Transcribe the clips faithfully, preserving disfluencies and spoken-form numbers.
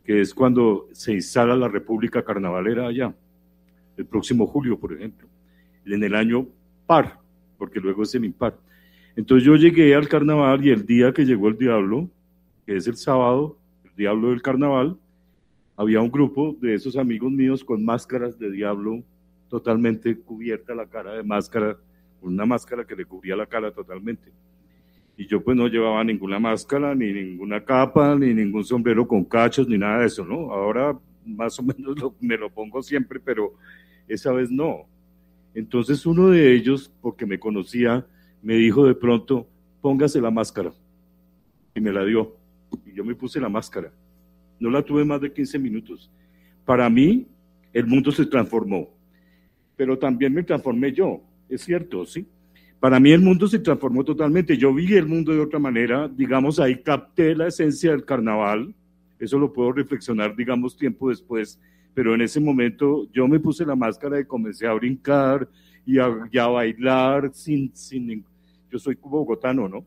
que es cuando se instala la República Carnavalera allá, el próximo julio, por ejemplo, en el año par, porque luego es semimpar. Entonces yo llegué al carnaval y el día que llegó el diablo, que es el sábado, el diablo del carnaval, había un grupo de esos amigos míos con máscaras de diablo, totalmente cubierta la cara de máscara, una máscara que le cubría la cara totalmente. Y yo pues no llevaba ninguna máscara, ni ninguna capa, ni ningún sombrero con cachos, ni nada de eso, ¿no? Ahora más o menos lo, me lo pongo siempre, pero esa vez no. Entonces uno de ellos, porque me conocía, me dijo de pronto, póngase la máscara. Y me la dio. Y yo me puse la máscara. No la tuve más de quince minutos. Para mí, el mundo se transformó. Pero también me transformé yo, es cierto, ¿sí? Para mí el mundo se transformó totalmente. Yo vi el mundo de otra manera. Digamos, ahí capté la esencia del carnaval. Eso lo puedo reflexionar, digamos, tiempo después. Pero en ese momento yo me puse la máscara y comencé a brincar y a, y a bailar sin, sin... Yo soy bogotano, ¿no?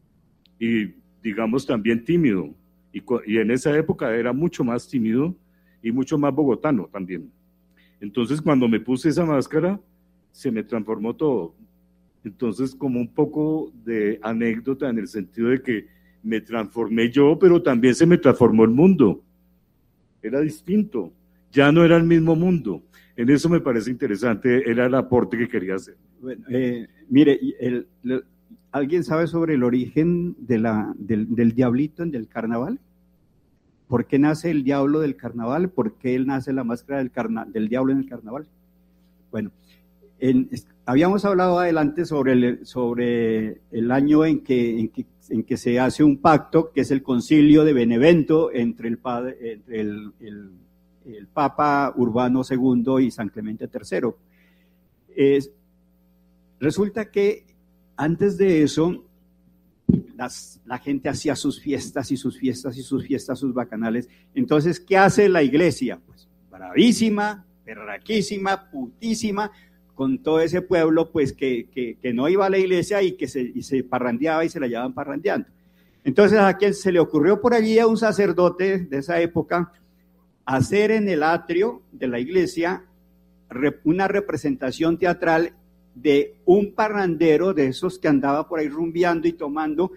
Y digamos también tímido. Y, y en esa época era mucho más tímido y mucho más bogotano también. Entonces cuando me puse esa máscara, se me transformó todo. Entonces como un poco de anécdota en el sentido de que me transformé yo, pero también se me transformó el mundo. Era distinto. Ya no era el mismo mundo. En eso me parece interesante, era el aporte que quería hacer. Bueno, eh, mire, el, el, ¿alguien sabe sobre el origen de la, del, del diablito en el carnaval? ¿Por qué nace el diablo del carnaval? ¿Por qué él nace la máscara del, carna, del diablo en el carnaval? Bueno, en, habíamos hablado adelante sobre el, sobre el año en que, en, que, en que se hace un pacto, que es el concilio de Benevento entre el, padre, entre el, el el Papa Urbano segundo y San Clemente tercero. Es, resulta que antes de eso, las, la gente hacía sus fiestas y sus fiestas y sus fiestas, sus bacanales. Entonces, ¿qué hace la iglesia? Pues bravísima, berraquísima, putísima, con todo ese pueblo pues que, que, que no iba a la iglesia y que se, y se parrandeaba y se la llevaban parrandeando. Entonces, a quien se le ocurrió por allí a un sacerdote de esa época hacer en el atrio de la iglesia una representación teatral de un parrandero de esos que andaba por ahí rumbeando y tomando,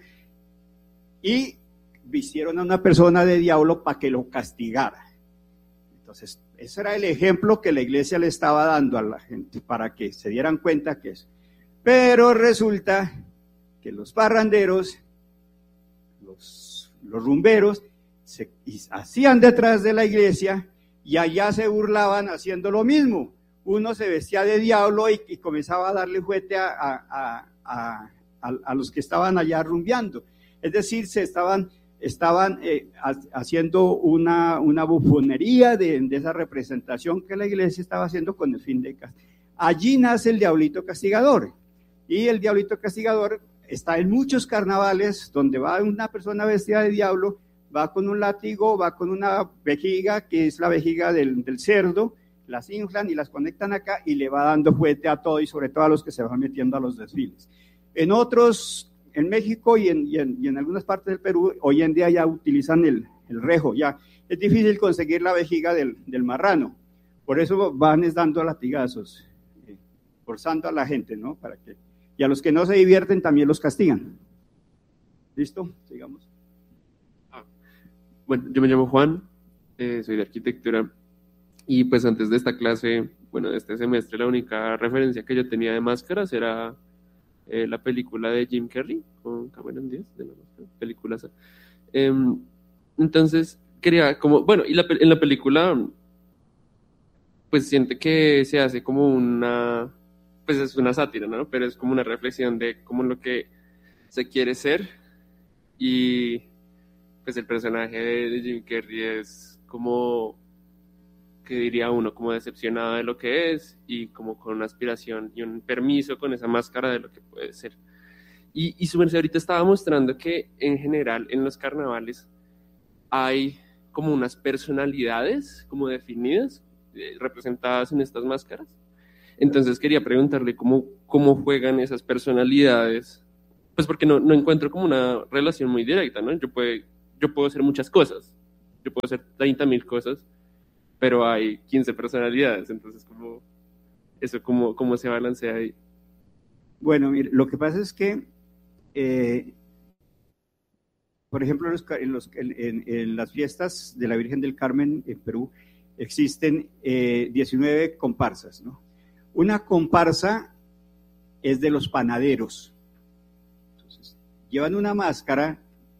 y vistieron a una persona de diablo para que lo castigara. Entonces, ese era el ejemplo que la iglesia le estaba dando a la gente para que se dieran cuenta que es. Pero resulta que los parranderos, los, los rumberos, se hacían detrás de la iglesia y allá se burlaban haciendo lo mismo. Uno se vestía de diablo y, y comenzaba a darle fuete a, a, a, a, a los que estaban allá rumbeando. Es decir, se estaban, estaban eh, haciendo una, una bufonería de, de esa representación que la iglesia estaba haciendo con el fin de castigar. Allí nace el diablito castigador, y el diablito castigador está en muchos carnavales donde va una persona vestida de diablo, va con un látigo, va con una vejiga, que es la vejiga del, del cerdo, las inflan y las conectan acá y le va dando fuete a todo, y sobre todo a los que se van metiendo a los desfiles. En otros, en México y en, y en, y en algunas partes del Perú, hoy en día ya utilizan el, el rejo, ya es difícil conseguir la vejiga del, del marrano, por eso van dando latigazos, eh, forzando a la gente, ¿no? Para que, y a los que no se divierten también los castigan. ¿Listo? Sigamos. Bueno, yo me llamo Juan, eh, soy de arquitectura, y pues antes de esta clase, bueno, de este semestre, la única referencia que yo tenía de máscaras era eh, la película de Jim Carrey con Cameron Díaz, de la máscara, película. Eh, entonces, quería como, bueno, y la, en la película, pues siente que se hace como una, pues es una sátira, ¿no? Pero es como una reflexión de cómo lo que se quiere ser, y pues el personaje de Jim Carrey es como, que diría uno, como decepcionado de lo que es y como con una aspiración y un permiso con esa máscara de lo que puede ser. Y, y su merced ahorita estaba mostrando que en general en los carnavales hay como unas personalidades como definidas, eh, representadas en estas máscaras. Entonces quería preguntarle cómo, cómo juegan esas personalidades, pues porque no, no encuentro como una relación muy directa, ¿no? Yo puedo... Yo puedo hacer muchas cosas, yo puedo hacer treinta mil cosas, pero hay quince personalidades, entonces como eso cómo, cómo se balancea ahí. Bueno, mire, lo que pasa es que eh, por ejemplo, en, los, en, los, en, en las fiestas de la Virgen del Carmen en Perú existen eh, diecinueve comparsas, ¿no? Una comparsa es de los panaderos. Entonces, llevan una máscara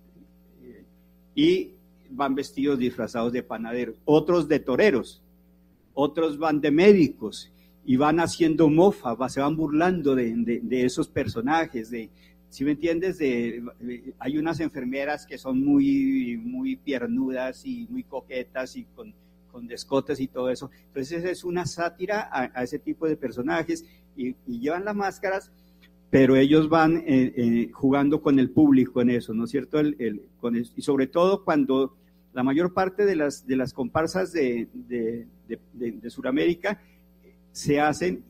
eh, y van vestidos disfrazados de panaderos. Otros de toreros, otros van de médicos y van haciendo mofa, va, se van burlando de, de, de esos personajes, de... ¿Sí me entiendes? De, de, hay unas enfermeras que son muy, muy piernudas y muy coquetas y con, con descotes y todo eso. Entonces es una sátira a, a ese tipo de personajes y, y llevan las máscaras, pero ellos van eh, eh, jugando con el público en eso, ¿no es cierto? El, el, con el, y sobre todo cuando la mayor parte de las, de las comparsas de, de, de, de, de Sudamérica se hacen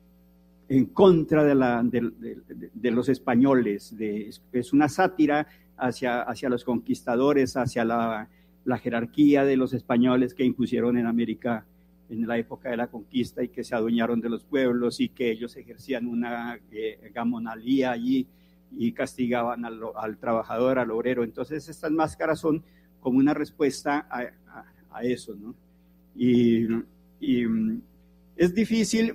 en contra de, la, de, de, de los españoles, de, es una sátira hacia, hacia los conquistadores, hacia la, la jerarquía de los españoles que impusieron en América en la época de la conquista y que se adueñaron de los pueblos y que ellos ejercían una eh, gamonalía allí y castigaban al, al trabajador, al obrero. Entonces estas máscaras son como una respuesta a, a, a eso, ¿no? Y, y es difícil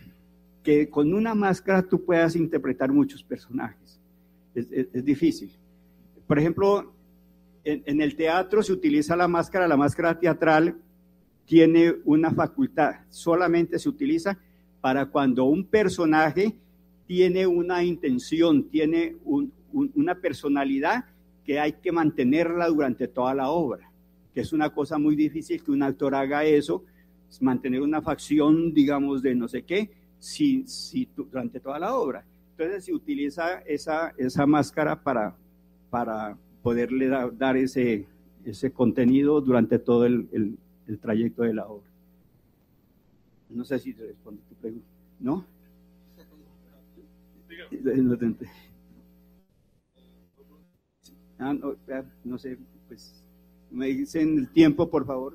que con una máscara tú puedas interpretar muchos personajes. Es, es, es difícil. Por ejemplo, en, en el teatro se utiliza la máscara, la máscara teatral tiene una facultad, solamente se utiliza para cuando un personaje tiene una intención, tiene un, un, una personalidad que hay que mantenerla durante toda la obra, que es una cosa muy difícil que un actor haga eso, mantener una facción, digamos, de no sé qué, Si, si, durante toda la obra. Entonces se utiliza esa, esa máscara para, para poderle da, dar ese, ese contenido durante todo el, el, el trayecto de la obra. No sé si te responde tu pregunta, ¿no? Ah, no, no sé, pues me dicen el tiempo, por favor.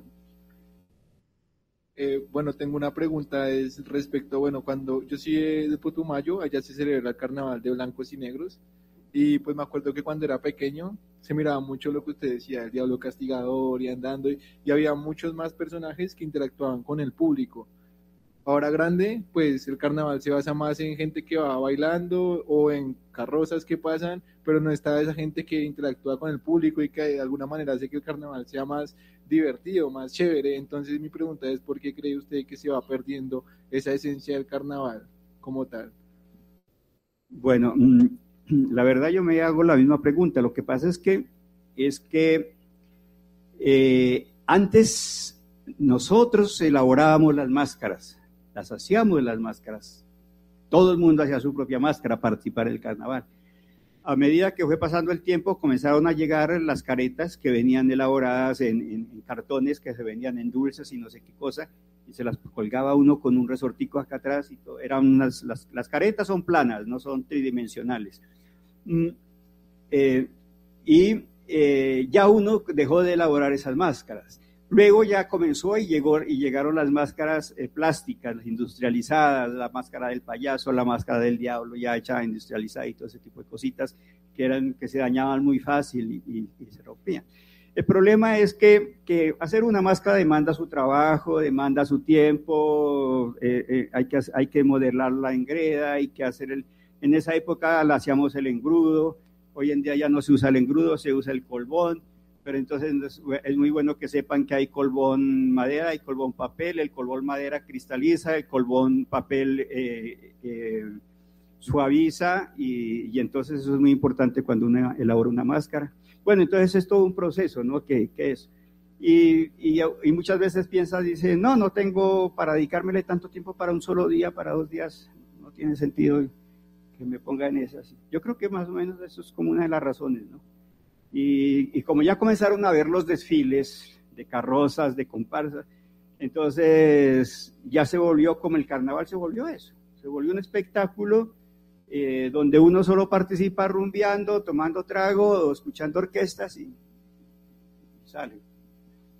Eh, bueno, tengo una pregunta, es respecto, bueno, cuando yo soy de Putumayo, allá se celebra el carnaval de blancos y negros, y pues me acuerdo que cuando era pequeño se miraba mucho lo que usted decía, el diablo castigador y andando, y, y había muchos más personajes que interactuaban con el público. Ahora grande, pues el carnaval se basa más en gente que va bailando o en carrozas que pasan, pero no está esa gente que interactúa con el público y que de alguna manera hace que el carnaval sea más divertido, más chévere. Entonces mi pregunta es, ¿por qué cree usted que se va perdiendo esa esencia del carnaval como tal? Bueno, la verdad yo me hago la misma pregunta. Lo que pasa es que, es que eh, antes nosotros elaborábamos las máscaras, las hacíamos las máscaras. Todo el mundo hacía su propia máscara para participar en el carnaval. A medida que fue pasando el tiempo, comenzaron a llegar las caretas que venían elaboradas en, en, en cartones, que se vendían en dulces y no sé qué cosa, y se las colgaba uno con un resortico acá atrás, y todo. Eran unas, las, las caretas son planas, no son tridimensionales. Mm, eh, y eh, ya uno dejó de elaborar esas máscaras. Luego ya comenzó y, llegó, y llegaron las máscaras eh, plásticas, las industrializadas, la máscara del payaso, la máscara del diablo ya hecha industrializada y todo ese tipo de cositas que, eran, que se dañaban muy fácil y, y, y se rompían. El problema es que, que hacer una máscara demanda su trabajo, demanda su tiempo, eh, eh, hay, que, hay que modelarla en greda, hay que hacer el... En esa época la hacíamos el engrudo, hoy en día ya no se usa el engrudo, se usa el colbón. Pero entonces es muy bueno que sepan que hay colbón madera, hay colbón papel, el colbón madera cristaliza, el colbón papel eh, eh, suaviza y, y entonces eso es muy importante cuando uno elabora una máscara. Bueno, entonces es todo un proceso, ¿no? ¿Qué, qué es? Y, y, y muchas veces piensas, dice, no, no tengo para dedicármele tanto tiempo para un solo día, para dos días, no tiene sentido que me ponga en esas. Yo creo que más o menos eso es como una de las razones, ¿no? Y, y como ya comenzaron a ver los desfiles de carrozas, de comparsas, entonces ya se volvió como el carnaval, se volvió eso, se volvió un espectáculo eh, donde uno solo participa rumbeando, tomando trago o escuchando orquestas y sale.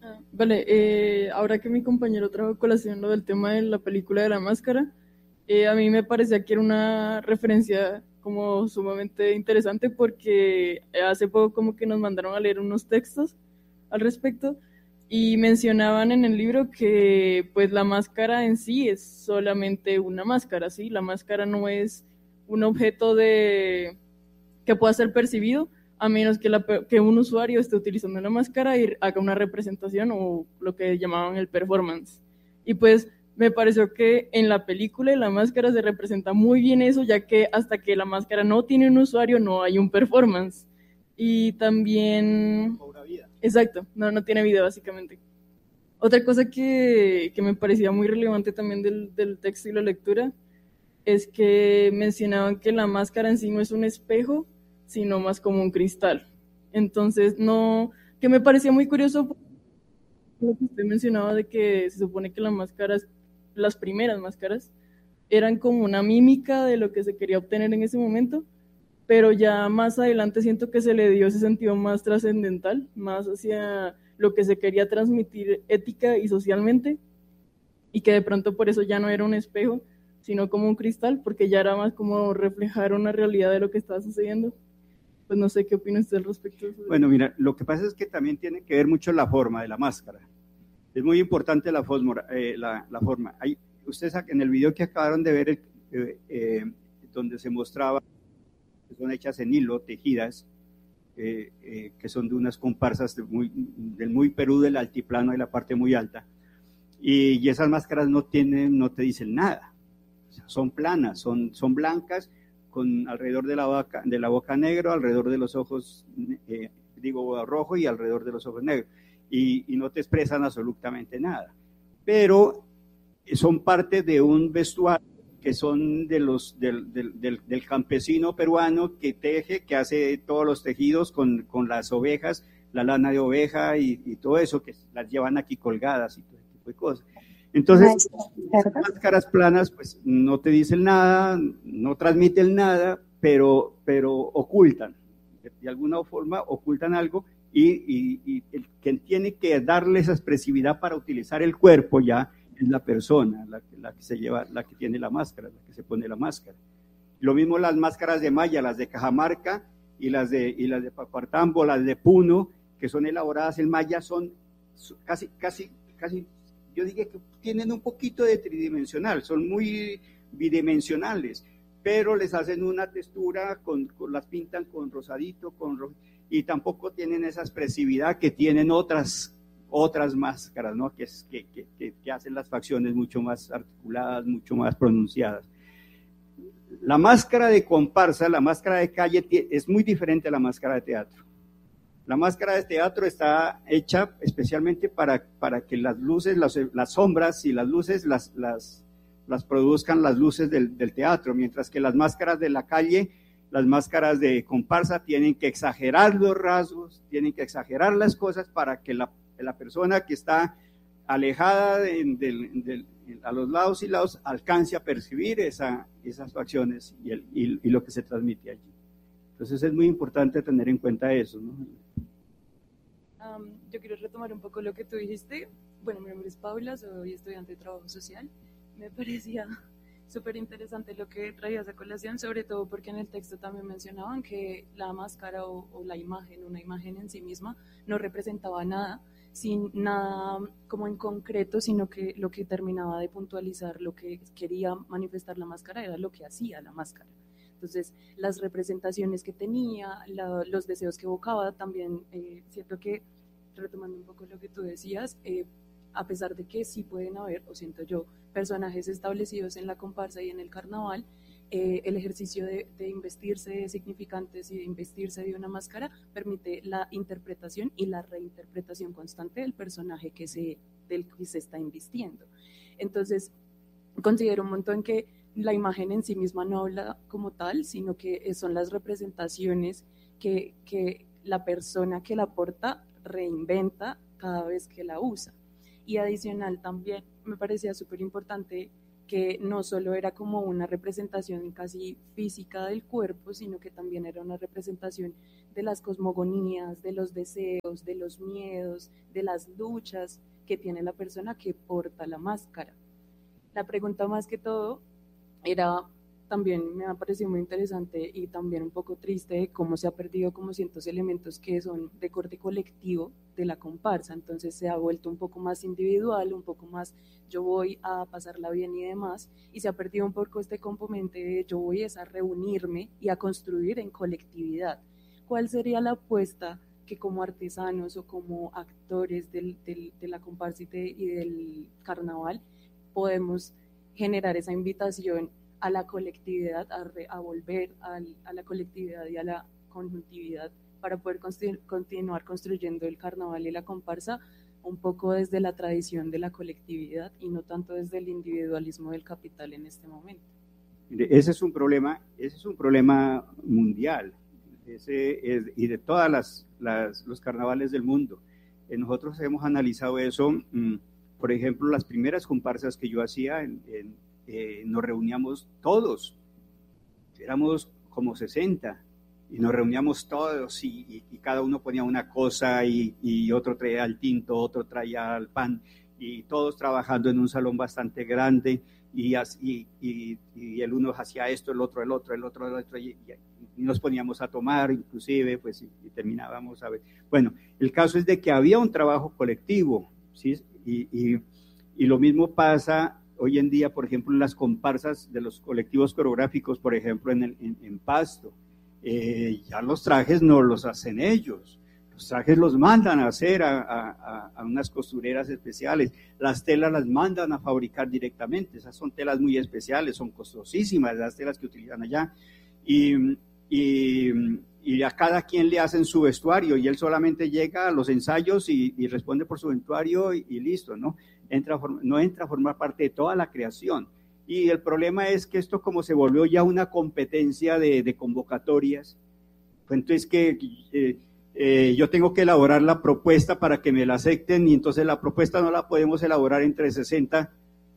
Ah, vale, eh, ahora que mi compañero trajo a colación lo del tema de la película de la máscara, eh, a mí me parecía que era una referencia como sumamente interesante porque hace poco como que nos mandaron a leer unos textos al respecto y mencionaban en el libro que pues la máscara en sí es solamente una máscara, ¿sí? La máscara no es un objeto de que pueda ser percibido a menos que, la, que un usuario esté utilizando la máscara y haga una representación o lo que llamaban el performance. Y pues me pareció que en la película la máscara se representa muy bien eso, ya que hasta que la máscara no tiene un usuario no hay un performance. Y también... Cobra vida. Exacto, no, no tiene vida básicamente. Otra cosa que, que me parecía muy relevante también del, del texto y la lectura es que mencionaban que la máscara en sí no es un espejo, sino más como un cristal. Entonces, no, que me parecía muy curioso lo que usted mencionaba de que se supone que las máscaras, las primeras máscaras, eran como una mímica de lo que se quería obtener en ese momento, pero ya más adelante siento que se le dio ese sentido más trascendental, más hacia lo que se quería transmitir ética y socialmente, y que de pronto por eso ya no era un espejo, sino como un cristal, porque ya era más como reflejar una realidad de lo que estaba sucediendo. Pues no sé qué opina usted al respecto. Bueno, mira, lo que pasa es que también tiene que ver mucho la forma de la máscara. Es muy importante la, fosmora, eh, la, la forma. Hay, ustedes en el video que acabaron de ver, eh, eh, donde se mostraba, que son hechas en hilo, tejidas, eh, eh, que son de unas comparsas de muy, del muy Perú, del altiplano, de la parte muy alta, y, y esas máscaras no tienen, no te dicen nada, o sea, son planas, son, son blancas, con alrededor de la boca, de la boca negro, alrededor de los ojos, eh, digo, rojo, y alrededor de los ojos negros, y, y no te expresan absolutamente nada, pero son parte de un vestuario que son de los, del, del, del, del campesino peruano que teje, que hace todos los tejidos con, con las ovejas, la lana de oveja y, y todo eso, que las llevan aquí colgadas y todo ese tipo de cosas. Entonces, las máscaras planas pues no te dicen nada, no transmiten nada, pero, pero ocultan, de alguna forma ocultan algo, y, y, y el que tiene que darle esa expresividad para utilizar el cuerpo ya es la persona, la, la que se lleva, la que tiene la máscara, la que se pone la máscara. Lo mismo las máscaras de malla, las de Cajamarca y las de, y las de Pacuartambo, las de Puno, que son elaboradas en malla, son casi, casi, casi, yo diría que tienen un poquito de tridimensional, son muy bidimensionales, pero les hacen una textura, con, con las pintan con rosadito, con ro, y tampoco tienen esa expresividad que tienen otras otras máscaras, ¿no? que, es, que, que, que hacen las facciones mucho más articuladas, mucho más pronunciadas. La máscara de comparsa, la máscara de calle, es muy diferente a la máscara de teatro. La máscara de teatro está hecha especialmente para, para que las luces, las, las sombras y las luces las, las, las produzcan las luces del, del teatro, mientras que las máscaras de la calle, las máscaras de comparsa tienen que exagerar los rasgos, tienen que exagerar las cosas para que la la persona que está alejada de, de, de, de, a los lados y lados alcance a percibir esa, esas facciones y, el, y, y lo que se transmite allí. Entonces es muy importante tener en cuenta eso, ¿no? Um, yo quiero retomar un poco lo que tú dijiste. Bueno, mi nombre es Paula, soy estudiante de trabajo social. Me parecía súper interesante lo que traías a colación, sobre todo porque en el texto también mencionaban que la máscara o, o la imagen, una imagen en sí misma, no representaba nada, sin nada como en concreto, sino que lo que terminaba de puntualizar lo que quería manifestar la máscara era lo que hacía la máscara. Entonces, las representaciones que tenía, la, los deseos que evocaba, también eh, siento que, retomando un poco lo que tú decías, eh, a pesar de que sí pueden haber, o siento yo, personajes establecidos en la comparsa y en el carnaval, Eh, el ejercicio de, de investirse de significantes y de investirse de una máscara permite la interpretación y la reinterpretación constante del personaje que se, del que se está invistiendo. Entonces, considero un montón que la imagen en sí misma no habla como tal, sino que son las representaciones que, que la persona que la porta reinventa cada vez que la usa. Y adicional también me parecía súper importante que no solo era como una representación casi física del cuerpo, sino que también era una representación de las cosmogonías, de los deseos, de los miedos, de las luchas que tiene la persona que porta la máscara. La pregunta más que todo era, también me ha parecido muy interesante y también un poco triste, de cómo se ha perdido como ciertos elementos que son de corte colectivo de la comparsa. Entonces se ha vuelto un poco más individual, un poco más yo voy a pasarla bien y demás, y se ha perdido un poco este componente de yo voy a reunirme y a construir en colectividad. ¿Cuál sería la apuesta que como artesanos o como actores del, del, de la comparsa y, de, y del carnaval podemos generar esa invitación a la colectividad, a, re, a volver al, a la colectividad y a la conjuntividad para poder construir, continuar construyendo el carnaval y la comparsa un poco desde la tradición de la colectividad y no tanto desde el individualismo del capital en este momento? Ese es un problema, ese es un problema mundial, ese es, y de todas las, las los carnavales del mundo. Eh, nosotros hemos analizado eso, mmm, por ejemplo, las primeras comparsas que yo hacía en, en Eh, nos reuníamos todos, éramos como sesenta y nos reuníamos todos y, y, y cada uno ponía una cosa y, y otro traía el tinto, otro traía el pan y todos trabajando en un salón bastante grande y, y, y, y el uno hacía esto, el otro, el otro, el otro, el otro y, y nos poníamos a tomar inclusive pues y, y terminábamos a ver. Bueno, el caso es de que había un trabajo colectivo, ¿sí? y, y, y lo mismo pasa hoy en día, por ejemplo, en las comparsas de los colectivos coreográficos, por ejemplo, en, el, en, en Pasto, eh, ya los trajes no los hacen ellos, los trajes los mandan a hacer a, a, a unas costureras especiales, las telas las mandan a fabricar directamente, esas son telas muy especiales, son costosísimas las telas que utilizan allá, y, y, y a cada quien le hacen su vestuario, y él solamente llega a los ensayos y, y responde por su vestuario y, y listo, ¿no? Entra, no entra a formar parte de toda la creación. Y el problema es que esto como se volvió ya una competencia de, de convocatorias, pues entonces que eh, eh, yo tengo que elaborar la propuesta para que me la acepten y entonces la propuesta no la podemos elaborar entre sesenta,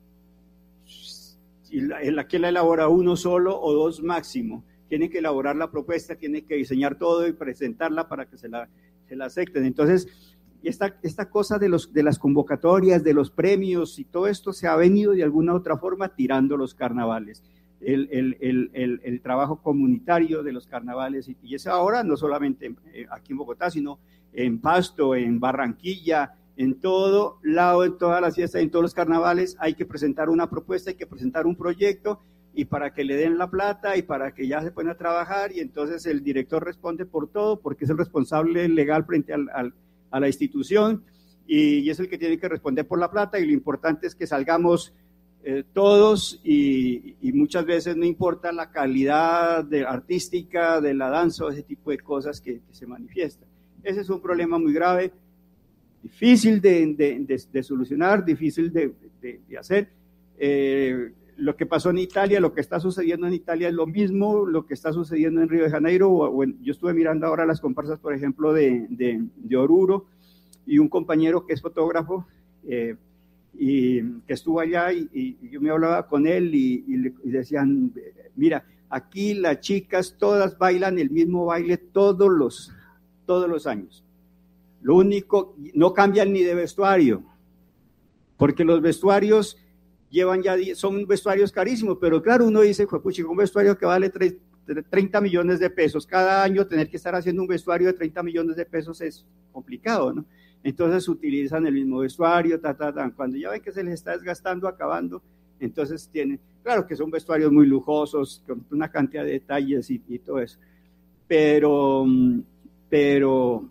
y la, la que la elabora uno solo o dos máximo. Tiene que elaborar la propuesta, tiene que diseñar todo y presentarla para que se la, se la acepten. Entonces, Esta, esta cosa de, los, de las convocatorias, de los premios y todo esto se ha venido de alguna otra forma tirando los carnavales, el, el, el, el, el trabajo comunitario de los carnavales y, y es ahora no solamente eh, aquí en Bogotá, sino en Pasto, en Barranquilla, en todo lado, en todas las fiestas, en todos los carnavales hay que presentar una propuesta, hay que presentar un proyecto y para que le den la plata y para que ya se puedan a trabajar y entonces el director responde por todo porque es el responsable legal frente al, al a la institución y, y es el que tiene que responder por la plata y lo importante es que salgamos eh, todos y, y muchas veces no importa la calidad de, artística de la danza o ese tipo de cosas que, que se manifiestan. Ese es un problema muy grave, difícil de, de, de, de solucionar, difícil de, de, de hacer. Eh, lo que pasó en Italia, lo que está sucediendo en Italia es lo mismo, lo que está sucediendo en Río de Janeiro, o, o en, yo estuve mirando ahora las comparsas, por ejemplo, de, de, de Oruro, y un compañero que es fotógrafo, eh, y que estuvo allá, y, y yo me hablaba con él, y, y le y decían, mira, aquí las chicas todas bailan el mismo baile todos los, todos los años, lo único, no cambian ni de vestuario, porque los vestuarios llevan ya, son vestuarios carísimos, pero claro, uno dice, pues pucha, un vestuario que vale treinta millones de pesos, cada año tener que estar haciendo un vestuario de treinta millones de pesos es complicado, ¿no? Entonces utilizan el mismo vestuario, ta, ta, ta. Cuando ya ven que se les está desgastando, acabando, entonces tienen, claro que son vestuarios muy lujosos, con una cantidad de detalles y, y todo eso, pero, pero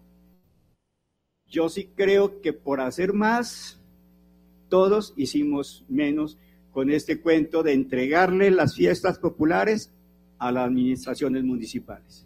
yo sí creo que por hacer más, todos hicimos menos con este cuento de entregarle las fiestas populares a las administraciones municipales.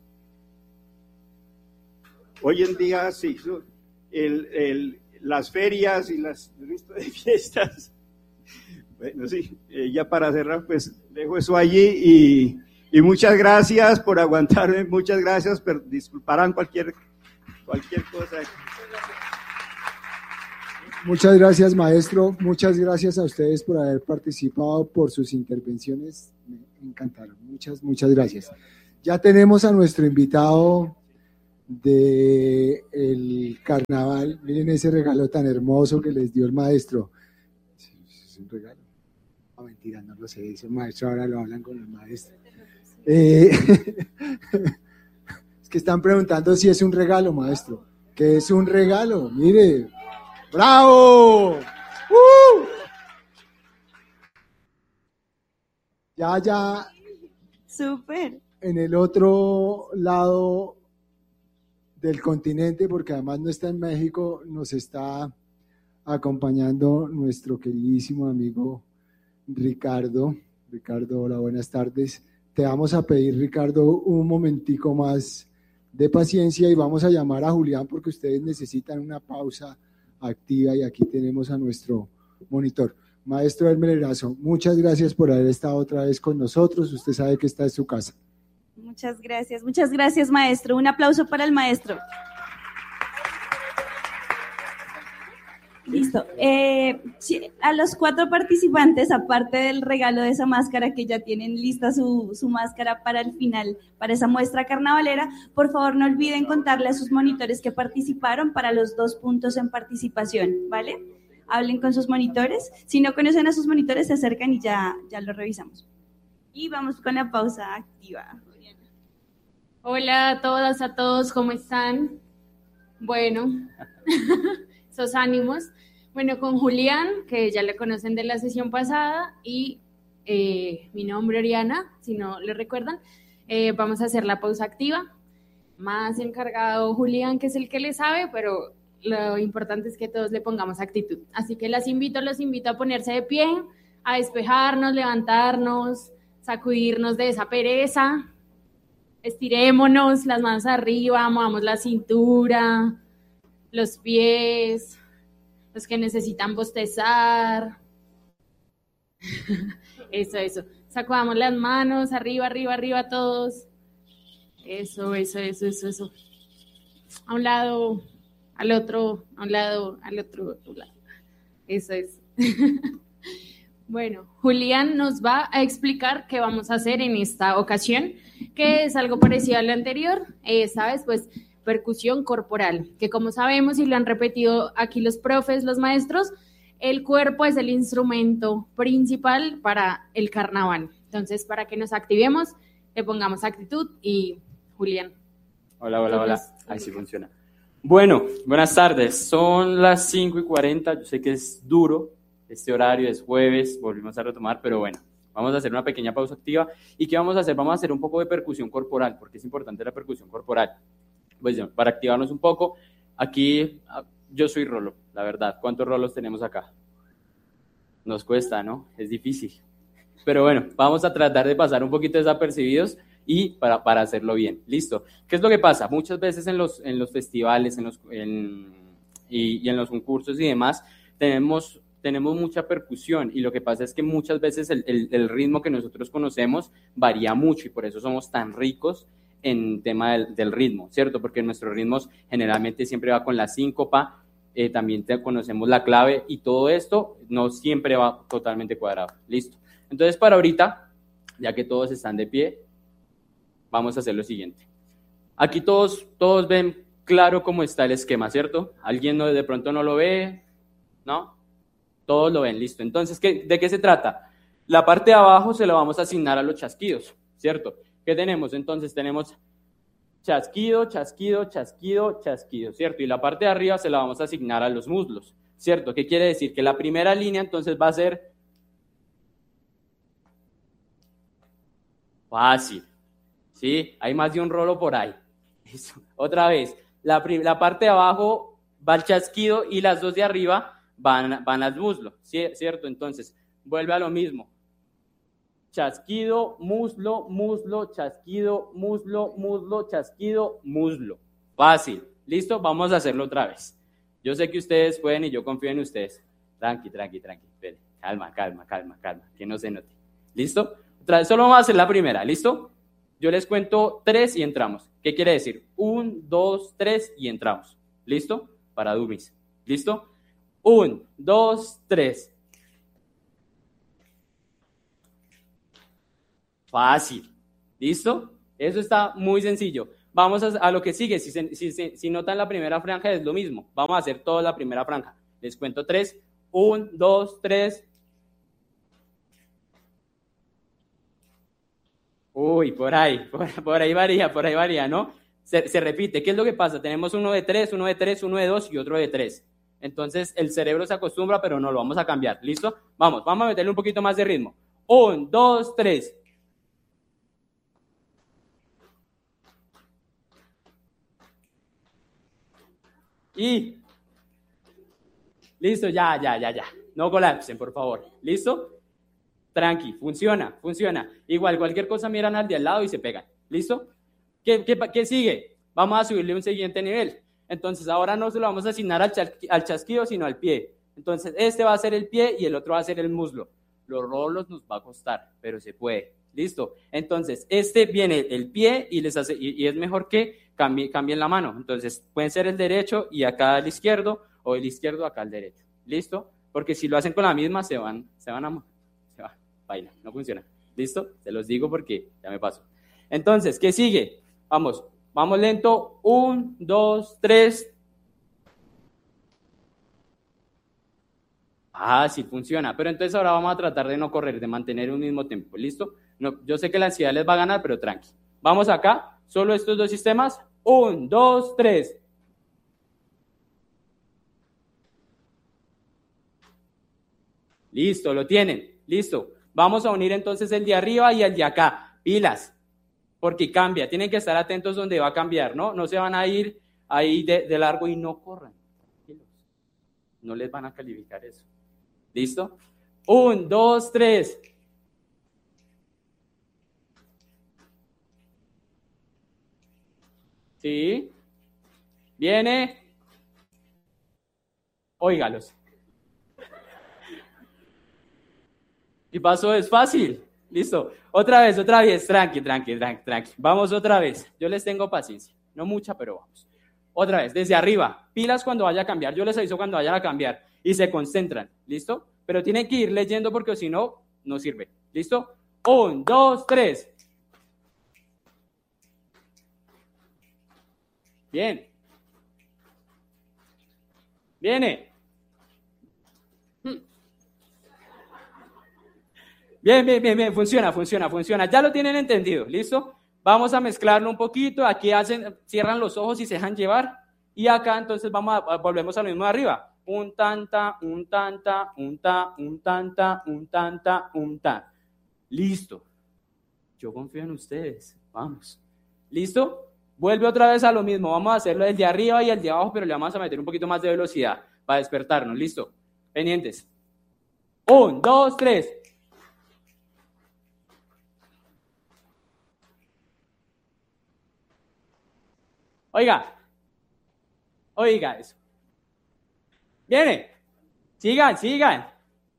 Hoy en día, sí, el, el, las ferias y las listas de fiestas, bueno, sí, eh, ya para cerrar, pues dejo eso allí y, y muchas gracias por aguantarme, muchas gracias, pero disculparán cualquier, cualquier cosa. Muchas gracias, maestro. Muchas gracias a ustedes por haber participado, por sus intervenciones. Me encantaron. Muchas, muchas gracias. Ya tenemos a nuestro invitado del carnaval. Miren ese regalo tan hermoso que les dio el maestro. ¿Es un regalo? No, mentira, no lo sé. Dice el maestro, ahora lo hablan con el maestro. Eh, es que están preguntando si es un regalo, maestro. ¿Qué es un regalo? Mire. ¡Bravo! ¡Uh! Ya, ya. Súper. En el otro lado del continente, porque además no está en México, nos está acompañando nuestro queridísimo amigo Ricardo. Ricardo, hola, buenas tardes. Te vamos a pedir, Ricardo, un momentico más de paciencia y vamos a llamar a Julián porque ustedes necesitan una pausa activa y aquí tenemos a nuestro monitor. Maestro Elmer Erazo, muchas gracias por haber estado otra vez con nosotros. Usted sabe que esta es su casa. Muchas gracias, muchas gracias, maestro. Un aplauso para el maestro. Listo. Eh, a los cuatro participantes, aparte del regalo de esa máscara, que ya tienen lista su, su máscara para el final, para esa muestra carnavalera, por favor no olviden contarle a sus monitores que participaron para los dos puntos en participación, ¿vale? Hablen con sus monitores. Si no conocen a sus monitores, se acercan y ya, ya lo revisamos. Y vamos con la pausa activa. Hola a todas, a todos, ¿cómo están? Bueno, esos ánimos. Bueno, con Julián, que ya le conocen de la sesión pasada, y eh, mi nombre Oriana, si no le recuerdan, eh, vamos a hacer la pausa activa. Más encargado Julián, que es el que le sabe, pero lo importante es que todos le pongamos actitud. Así que las invito, los invito a ponerse de pie, a despejarnos, levantarnos, sacudirnos de esa pereza. Estirémonos, las manos arriba, movamos la cintura, los pies, los que necesitan bostezar. Eso, eso. Sacudamos las manos, arriba, arriba, arriba todos. Eso, eso, eso, eso, eso. A un lado, al otro, a un lado, al otro, a un lado. Eso es. Bueno, Julián nos va a explicar qué vamos a hacer en esta ocasión, que es algo parecido a lo anterior. Esta vez, pues, percusión corporal, que como sabemos y lo han repetido aquí los profes, los maestros, el cuerpo es el instrumento principal para el carnaval. Entonces, para que nos activemos, le pongamos actitud y Julián. Hola, hola, hola. Ahí sí funciona. Bueno, buenas tardes. Son las cinco y cuarenta. Yo sé que es duro. Este horario es jueves, volvimos a retomar, pero bueno, vamos a hacer una pequeña pausa activa. ¿Y qué vamos a hacer? Vamos a hacer un poco de percusión corporal, porque es importante la percusión corporal. Pues ya, para activarnos un poco, aquí yo soy Rolo, la verdad. ¿Cuántos rolos tenemos acá? Nos cuesta, ¿no? Es difícil. Pero bueno, vamos a tratar de pasar un poquito desapercibidos y para, para hacerlo bien. ¿Listo? ¿Qué es lo que pasa? Muchas veces en los, en los festivales en los, en, y, y en los concursos y demás, tenemos... tenemos mucha percusión y lo que pasa es que muchas veces el, el, el ritmo que nosotros conocemos varía mucho y por eso somos tan ricos en tema del, del ritmo, ¿cierto? Porque nuestros ritmos generalmente siempre va con la síncopa, eh, también te, conocemos la clave y todo esto no siempre va totalmente cuadrado, ¿listo? Entonces para ahorita, ya que todos están de pie, vamos a hacer lo siguiente. Aquí todos, todos ven claro cómo está el esquema, ¿cierto? ¿Alguien no, de pronto no lo ve? ¿No? Todos lo ven, listo. Entonces, ¿qué, ¿de qué se trata? La parte de abajo se la vamos a asignar a los chasquidos, ¿cierto? ¿Qué tenemos? Entonces tenemos chasquido, chasquido, chasquido, chasquido, ¿cierto? Y la parte de arriba se la vamos a asignar a los muslos, ¿cierto? ¿Qué quiere decir? Que la primera línea entonces va a ser fácil, ¿sí? Hay más de un rolo por ahí. Eso. Otra vez, la, la parte de abajo va al chasquido y las dos de arriba Van, van al muslo, ¿cierto? Entonces, vuelve a lo mismo. Chasquido, muslo, muslo, chasquido, muslo, muslo, chasquido, muslo. Fácil. ¿Listo? Vamos a hacerlo otra vez. Yo sé que ustedes pueden y yo confío en ustedes. Tranqui, tranqui, tranqui. Espere. Calma, calma, calma, calma. Que no se note. ¿Listo? Otra vez, solo vamos a hacer la primera. ¿Listo? Yo les cuento tres y entramos. ¿Qué quiere decir? Un, dos, tres y entramos. ¿Listo? Para dummies. ¿Listo? Un, dos, tres. Fácil. ¿Listo? Eso está muy sencillo. Vamos a, a lo que sigue. Si, se, si, si, si notan la primera franja es lo mismo. Vamos a hacer toda la primera franja. Les cuento tres. Un, dos, tres. Uy, por ahí, por, por ahí varía, por ahí varía, ¿no? Se, se repite. ¿Qué es lo que pasa? Tenemos uno de tres, uno de tres, uno de dos y otro de tres. Entonces el cerebro se acostumbra, pero no lo vamos a cambiar. ¿Listo? Vamos, vamos a meterle un poquito más de ritmo. Un, dos, tres. Y listo, ya, ya, ya, ya. No colapsen, por favor. ¿Listo? Tranqui, funciona, funciona. Igual, cualquier cosa miran al de al lado y se pegan. ¿Listo? ¿Qué, qué, qué sigue? Vamos a subirle un siguiente nivel. Entonces, ahora no se lo vamos a asignar al, chasqui, al chasquido, sino al pie. Entonces, este va a ser el pie y el otro va a ser el muslo. Los rolos nos va a costar, pero se puede. ¿Listo? Entonces, este viene el pie y, les hace, y, y es mejor que cambie, cambien la mano. Entonces, pueden ser el derecho y acá el izquierdo, o el izquierdo acá el derecho. ¿Listo? Porque si lo hacen con la misma, se van, se van a... Se va, baila, no funciona. ¿Listo? Se los digo porque ya me paso. Entonces, ¿qué sigue? Vamos, vamos lento. Un, dos, tres. Ah, sí funciona. Pero entonces ahora vamos a tratar de no correr, de mantener un mismo tiempo. ¿Listo? No, yo sé que la ansiedad les va a ganar, pero tranqui. Vamos acá, solo estos dos sistemas. Un, dos, tres. Listo, lo tienen. Listo. Vamos a unir entonces el de arriba y el de acá. Pilas. Porque cambia. Tienen que estar atentos donde va a cambiar, ¿no? No se van a ir ahí de, de largo y no corran. No les van a calificar eso. ¿Listo? Un, dos, tres. ¿Sí? Viene. Óigalos. ¿Qué pasó? Es fácil. Listo. Otra vez, otra vez. Tranqui, tranqui, tranqui, tranqui. Vamos otra vez. Yo les tengo paciencia. No mucha, pero vamos. Otra vez, desde arriba. Pilas cuando vaya a cambiar. Yo les aviso cuando vayan a cambiar. Y se concentran. ¿Listo? Pero tienen que ir leyendo porque si no, no sirve. ¿Listo? Un, dos, tres. Bien. Viene. Bien, bien, bien, bien. Funciona, funciona, funciona. Ya lo tienen entendido. ¿Listo? Vamos a mezclarlo un poquito. Aquí hacen, cierran los ojos y se dejan llevar. Y acá entonces vamos a, a volvemos a lo mismo de arriba. Un tanta, un tanta, un ta, un tanta, un tanta, un ta. Listo. Yo confío en ustedes. Vamos. ¿Listo? Vuelve otra vez a lo mismo. Vamos a hacerlo el de arriba y el de abajo, pero le vamos a meter un poquito más de velocidad para despertarnos. ¿Listo? Pendientes. Un, dos, tres. Oiga. Oiga eso. Viene. Sigan, sigan.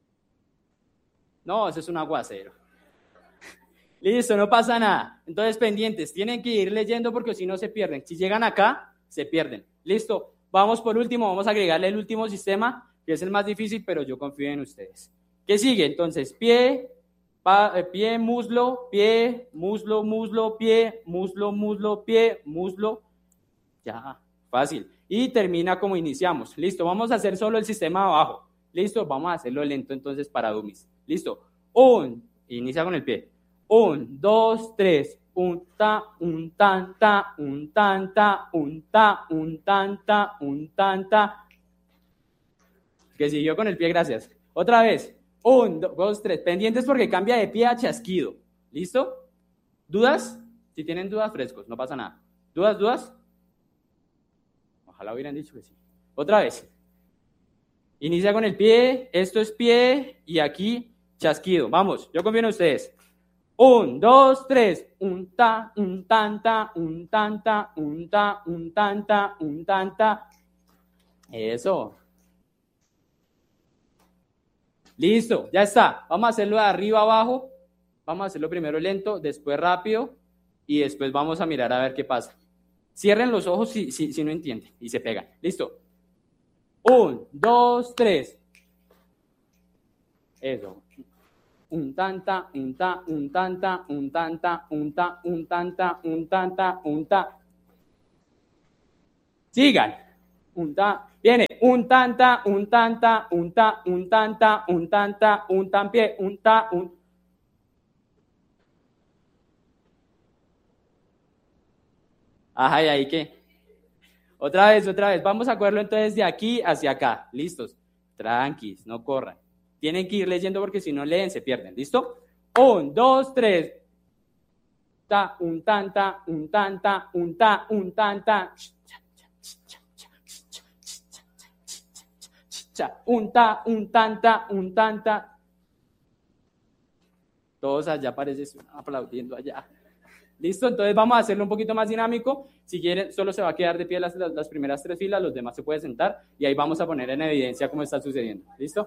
No, eso es un aguacero. Listo, no pasa nada. Entonces, pendientes, tienen que ir leyendo porque si no se pierden. Si llegan acá, se pierden. Listo. Vamos por último, vamos a agregarle el último sistema, que es el más difícil, pero yo confío en ustedes. ¿Qué sigue? Entonces, pie, pa, eh, pie, muslo, pie, muslo, muslo, pie, muslo, muslo, pie, muslo. Ya, fácil. Y termina como iniciamos. Listo, vamos a hacer solo el sistema abajo. Listo, vamos a hacerlo lento entonces para dummies. Listo. Un, inicia con el pie. Un, dos, tres. Un ta, un tan, ta, un tan, ta, un ta, un tan, ta, un tan, ta. Que siguió con el pie, gracias. Otra vez. Un, dos, tres. Pendientes porque cambia de pie a chasquido. ¿Listo? ¿Dudas? Si tienen dudas, frescos, no pasa nada. ¿Dudas, dudas? Ojalá hubieran dicho que sí. Otra vez. Inicia con el pie, esto es pie y aquí chasquido. Vamos, yo confío en ustedes. Un, dos, tres. Un ta, un tanta, un tanta, un ta, un tanta, un tanta. Eso. Listo, ya está. Vamos a hacerlo de arriba abajo. Vamos a hacerlo primero lento, después rápido y después vamos a mirar a ver qué pasa. Cierren los ojos si, si, si no entienden y se pegan. Listo. Un, dos, tres. Eso. Un tanta, un ta, un tanta, un tanta, un ta, un tanta, un tanta, un ta. Sigan. Un ta. Viene. Un tanta, un tanta, un ta, un tanta, un tanta, un tan pie, un ta, un. Ajá, ¿y ahí qué? Otra vez, otra vez. Vamos a cogerlo entonces de aquí hacia acá. ¿Listos? Tranquis, no corran. Tienen que ir leyendo porque si no leen se pierden. ¿Listo? Un, dos, tres. Ta, un tanta, un tanta, un ta, un tanta. Un ta, un tanta, un tanta. Todos allá parecen aplaudiendo allá. ¿Listo? Entonces vamos a hacerlo un poquito más dinámico. Si quieren, solo se va a quedar de pie las, las, las primeras tres filas, los demás se pueden sentar y ahí vamos a poner en evidencia cómo está sucediendo. ¿Listo?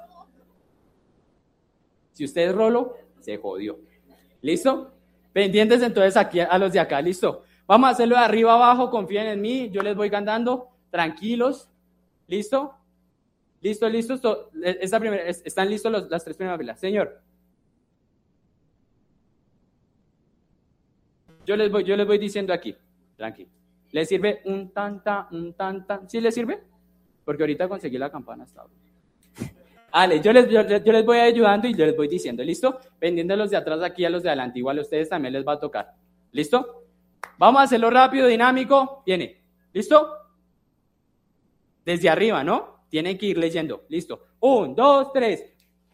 Si usted es rolo, se jodió. ¿Listo? Pendientes entonces aquí a los de acá. ¿Listo? Vamos a hacerlo de arriba abajo, confíen en mí, yo les voy cantando, tranquilos. ¿Listo? ¿Listo, listo? Esta primera, ¿están listos los, las tres primeras filas? Señor. Yo les voy, yo les voy diciendo aquí, tranquilo. ¿Les sirve un tanta, un tanta? ¿Sí les sirve? Porque ahorita conseguí la campana hasta ahora. Vale, yo les, yo, yo les voy ayudando y yo les voy diciendo, ¿listo? Pendiendo de los de atrás aquí a los de adelante, igual a ustedes también les va a tocar. ¿Listo? Vamos a hacerlo rápido, dinámico. Viene. ¿Listo? Desde arriba, ¿no? Tienen que ir leyendo. ¿Listo? Un, dos, tres.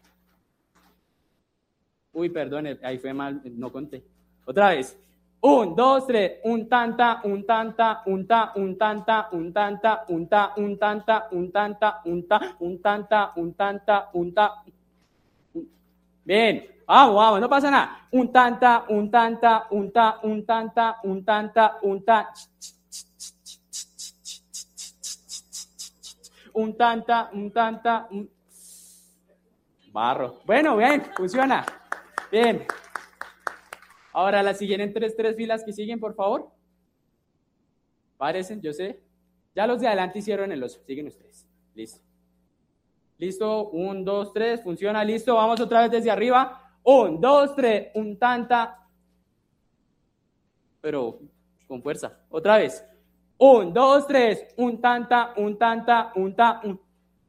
Uy, perdón, ahí fue mal, no conté. Otra vez. Un, dos, tres, un tanta, un tanta, un ta, un tanta, un tanta, un ta, un tanta, un tanta, un ta, un tanta, un tanta, un ta. Bien, vamos, vamos, no pasa nada. Un tanta, un tanta, un ta, un tanta, un tanta, un ta. Un tanta, un tanta, un... Barro. Bueno, bien, funciona. Bien. Ahora las siguientes tres, tres filas que siguen, por favor. Parecen, yo sé. Ya los de adelante hicieron el oso. Siguen ustedes. Listo. Listo. Un, dos, tres. Funciona. Listo. Vamos otra vez desde arriba. Un, dos, tres. Un tanta. Pero con fuerza. Otra vez. Un, dos, tres. Un tanta, un tanta, un ta, un.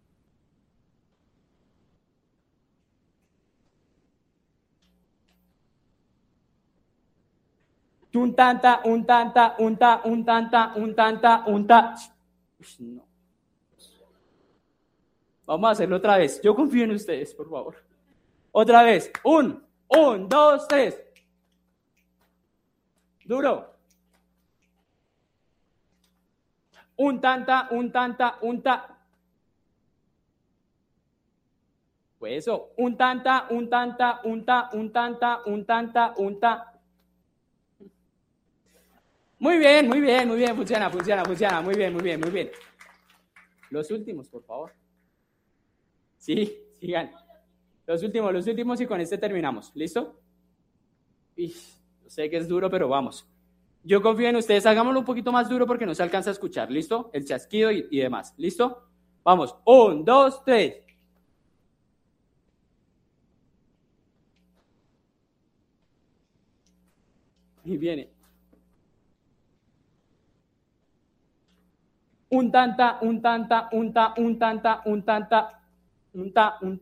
Un tanta, un tanta, un ta, un tanta, un tanta, un ta. No. Vamos a hacerlo otra vez. Yo confío en ustedes, por favor. Otra vez. Un, un, dos, tres. Duro. Un tanta, un tanta, un ta. Pues eso. Un tanta, un tanta, un ta, un tanta, un tanta, un ta. Muy bien, muy bien, muy bien, funciona, funciona, funciona, muy bien, muy bien, muy bien. Los últimos, por favor. Sí, sigan. Los últimos, los últimos y con este terminamos. ¿Listo? Y sé que es duro, pero vamos. Yo confío en ustedes, hagámoslo un poquito más duro porque no se alcanza a escuchar. ¿Listo? El chasquido y, y demás. ¿Listo? Vamos. Un, dos, tres. Y viene. Un tanta, un tanta, un ta, un tanta, un tanta, un ta, un...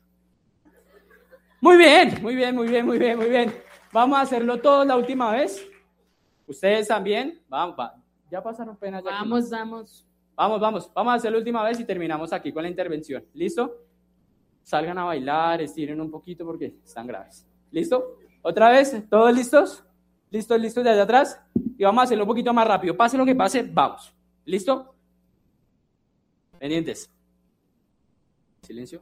Muy bien, muy bien, muy bien, muy bien, muy bien. Vamos a hacerlo todos la última vez. Ustedes también. Vamos, va. Ya pasaron penas. Ya vamos, aquí. vamos. Vamos, vamos. Vamos a hacerlo la última vez y terminamos aquí con la intervención. ¿Listo? Salgan a bailar, estiren un poquito porque están graves. ¿Listo? Otra vez, ¿todos listos? ¿Listos, listos de allá atrás? Y vamos a hacerlo un poquito más rápido. Pase lo que pase, vamos. ¿Listo? Pendientes. Silencio.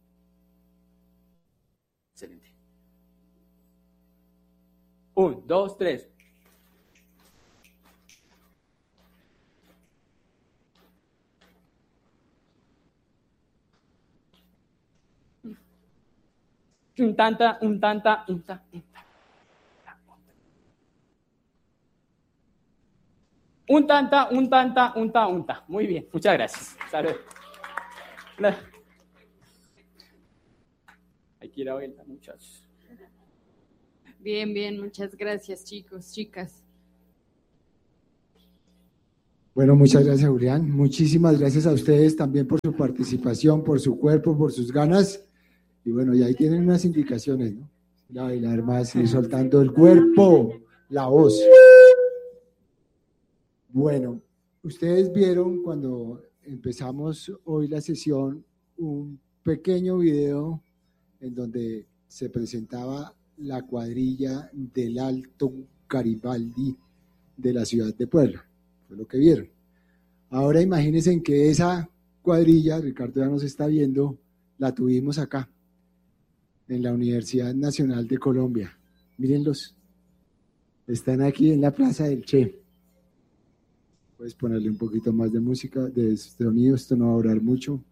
Excelente. Un, dos, tres. Un tanta, un tanta, un ta, un ta. Un tanta, un tanta, un ta, un ta. Muy bien, muchas gracias. Salud. Hay que ir a verla, muchachos. Bien, bien, muchas gracias, chicos, chicas. Bueno, muchas gracias, Julián. Muchísimas gracias a ustedes también por su participación, por su cuerpo, por sus ganas. Y bueno, y ahí tienen unas indicaciones, ¿no? Ir a bailar más, ir soltando el cuerpo, la voz. Bueno, ustedes vieron cuando empezamos hoy la sesión un pequeño video en donde se presentaba la cuadrilla del Alto Garibaldi de la ciudad de Puebla. Fue lo que vieron. Ahora imagínense en que esa cuadrilla, Ricardo ya nos está viendo, la tuvimos acá, en la Universidad Nacional de Colombia. Mírenlos. Están aquí en la Plaza del Che. Puedes ponerle un poquito más de música, de sonido, esto no va a durar mucho.